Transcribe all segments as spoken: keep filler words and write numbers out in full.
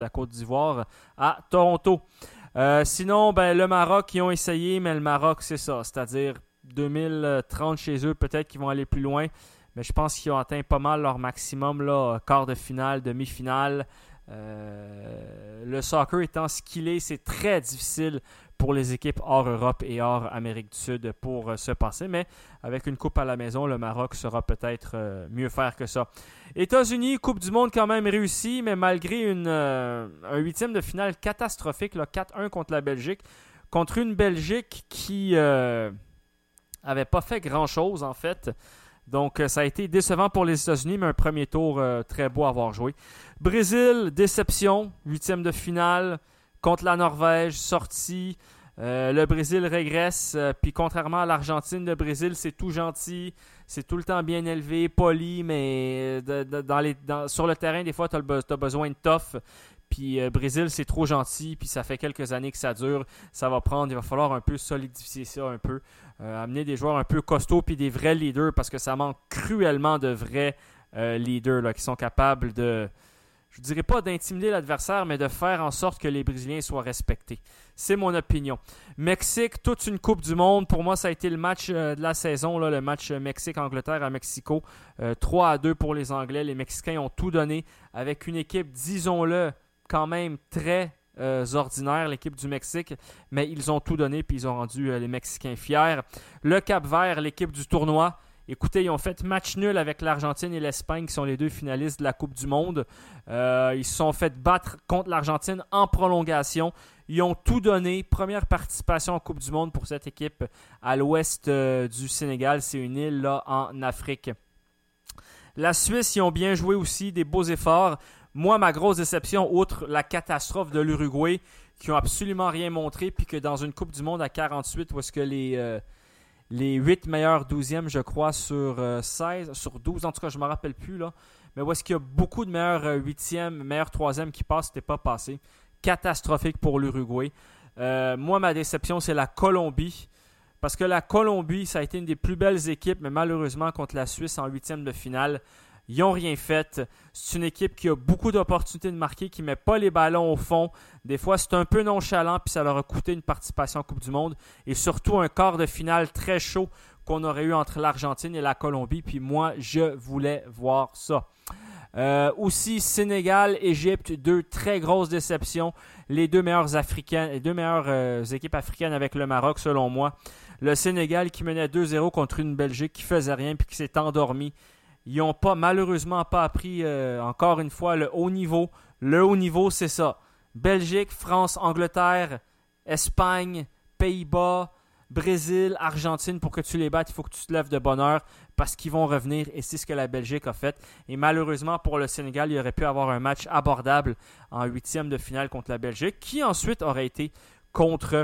la Côte d'Ivoire à Toronto. Euh, sinon, ben, le Maroc, ils ont essayé, mais le Maroc, c'est ça. C'est-à-dire deux mille trente chez eux, peut-être qu'ils vont aller plus loin. Mais je pense qu'ils ont atteint pas mal leur maximum, là, quart de finale, demi-finale. Euh, le soccer étant ce qu'il est, c'est très difficile pour les équipes hors Europe et hors Amérique du Sud pour euh, se passer. Mais avec une coupe à la maison, le Maroc saura peut-être euh, mieux faire que ça. États-Unis, Coupe du Monde quand même réussie, mais malgré une, euh, un huitième de finale catastrophique, là, quatre un contre la Belgique, contre une Belgique qui euh, avait pas fait grand-chose en fait. Donc, euh, ça a été décevant pour les États-Unis, mais un premier tour euh, très beau à avoir joué. Brésil, déception, huitième de finale contre la Norvège, sortie. Euh, le Brésil régresse, euh, puis contrairement à l'Argentine, le Brésil, c'est tout gentil, c'est tout le temps bien élevé, poli, mais de, de, dans les, dans, sur le terrain, des fois, tu as be- besoin de tough. Puis euh, Brésil, c'est trop gentil, puis ça fait quelques années que ça dure. Ça va prendre, il va falloir un peu solidifier ça un peu. Euh, amener des joueurs un peu costauds, puis des vrais leaders, parce que ça manque cruellement de vrais euh, leaders là, qui sont capables de, je ne dirais pas d'intimider l'adversaire, mais de faire en sorte que les Brésiliens soient respectés. C'est mon opinion. Mexique, toute une Coupe du Monde. Pour moi, ça a été le match euh, de la saison, là, le match Mexique-Angleterre à Mexico. Euh, trois à deux pour les Anglais. Les Mexicains ont tout donné avec une équipe, disons-le, quand même très euh, ordinaire, l'équipe du Mexique, mais ils ont tout donné puis ils ont rendu euh, les Mexicains fiers. Le Cap-Vert, l'équipe du tournoi, écoutez, ils ont fait match nul avec l'Argentine et l'Espagne qui sont les deux finalistes de la Coupe du Monde. Euh, ils se sont fait battre contre l'Argentine en prolongation. Ils ont tout donné. Première participation en Coupe du Monde pour cette équipe à l'ouest euh, du Sénégal. C'est une île là en Afrique. La Suisse, ils ont bien joué aussi, des beaux efforts. Moi, ma grosse déception, outre la catastrophe de l'Uruguay, qui n'ont absolument rien montré, puis que dans une Coupe du Monde à quarante-huit, où est-ce que les, euh, les huit meilleurs douzièmes, je crois, sur euh, seize, sur douze, en tout cas, je ne me rappelle plus, là, mais où est-ce qu'il y a beaucoup de meilleurs euh, huitièmes, meilleurs troisièmes qui passent, c'était pas passé. Catastrophique pour l'Uruguay. Euh, moi, ma déception, c'est la Colombie, parce que la Colombie, ça a été une des plus belles équipes, mais malheureusement, contre la Suisse en huitième de finale, ils n'ont rien fait. C'est une équipe qui a beaucoup d'opportunités de marquer, qui ne met pas les ballons au fond. Des fois, c'est un peu nonchalant, puis ça leur a coûté une participation en Coupe du Monde. Et surtout, un quart de finale très chaud qu'on aurait eu entre l'Argentine et la Colombie. Puis moi, je voulais voir ça. Euh, aussi, Sénégal, Égypte, deux très grosses déceptions. Les deux meilleures africaines, les deux meilleures euh, équipes africaines avec le Maroc, selon moi. Le Sénégal qui menait deux zéro contre une Belgique qui faisait rien puis qui s'est endormi. Ils n'ont pas, malheureusement pas appris, euh, encore une fois, le haut niveau. Le haut niveau, c'est ça. Belgique, France, Angleterre, Espagne, Pays-Bas, Brésil, Argentine. Pour que tu les battes, il faut que tu te lèves de bonne heure parce qu'ils vont revenir et c'est ce que la Belgique a fait. Et malheureusement, pour le Sénégal, il aurait pu avoir un match abordable en huitième de finale contre la Belgique qui ensuite aurait été contre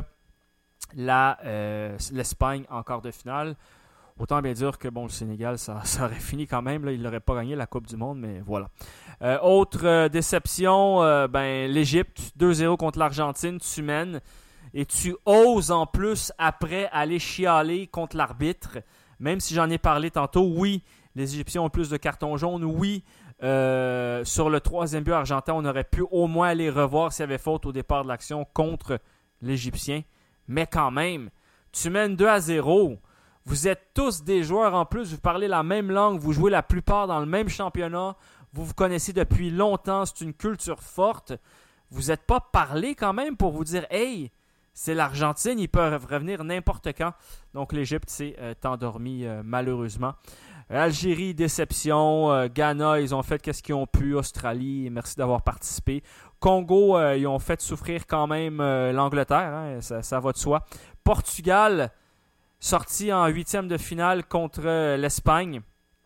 la, euh, l'Espagne en quart de finale. Autant bien dire que bon, le Sénégal, ça, ça aurait fini quand même. Là, il n'aurait pas gagné la Coupe du Monde, mais voilà. Euh, autre euh, déception, euh, ben, l'Égypte, deux zéro contre l'Argentine, tu mènes. Et tu oses en plus après aller chialer contre l'arbitre. Même si j'en ai parlé tantôt, oui, les Égyptiens ont plus de cartons jaunes. Oui, euh, sur le troisième but argentin, on aurait pu au moins aller revoir s'il y avait faute au départ de l'action contre l'Égyptien. Mais quand même, tu mènes deux à zéro. Vous êtes tous des joueurs en plus, vous parlez la même langue, vous jouez la plupart dans le même championnat, vous vous connaissez depuis longtemps, c'est une culture forte. Vous n'êtes pas parlé quand même pour vous dire « Hey, c'est l'Argentine, ils peuvent revenir n'importe quand. » Donc l'Égypte s'est euh, endormi euh, malheureusement. Algérie, déception. Euh, Ghana, ils ont fait qu'est-ce qu'ils ont pu. Australie, merci d'avoir participé. Congo, euh, ils ont fait souffrir quand même euh, l'Angleterre, hein, ça, ça va de soi. Portugal, sorti en huitième de finale contre euh, l'Espagne,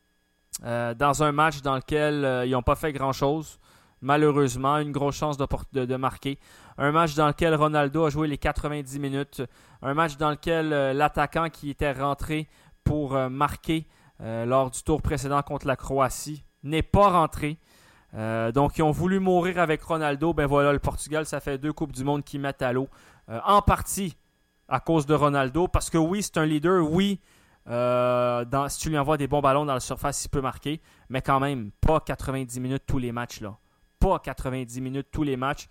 euh, dans un match dans lequel euh, ils n'ont pas fait grand-chose. Malheureusement, une grosse chance de, de, de marquer. Un match dans lequel Ronaldo a joué les quatre-vingt-dix minutes. Un match dans lequel euh, l'attaquant qui était rentré pour euh, marquer euh, lors du tour précédent contre la Croatie n'est pas rentré. Euh, donc, ils ont voulu mourir avec Ronaldo. Ben voilà, le Portugal, ça fait deux Coupes du Monde qui mettent à l'eau. Euh, en partie à cause de Ronaldo. Parce que oui, c'est un leader. Oui, euh, dans, si tu lui envoies des bons ballons dans la surface, il peut marquer. Mais quand même, pas quatre-vingt-dix minutes tous les matchs, là. pas quatre-vingt-dix minutes tous les matchs.